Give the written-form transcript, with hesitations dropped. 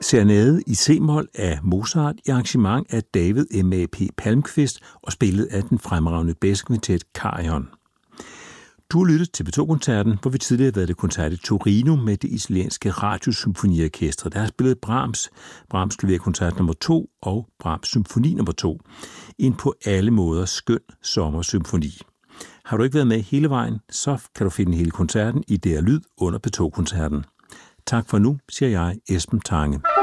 Serenade i c-mol af Mozart i arrangement af David M.A.P. Palmqvist og spillet af den fremragende blæserkvintet Carillon. Du har lyttet til P2-koncerten, hvor vi tidligere har været til koncert i Torino med det italienske Radiosymfoniorkester. Der har spillet Brahms klaverkoncert nummer 2 og Brahms symfoni nummer 2. En på alle måder skøn sommersymfoni. Har du ikke været med hele vejen, så kan du finde hele koncerten i DR Lyd under P2-koncerten. Tak for nu, siger jeg, Esben Tange.